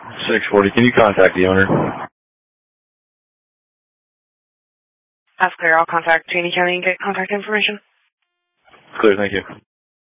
640. Can you contact the owner? That's clear. I'll contact Cheney County and get contact information. Clear, thank you.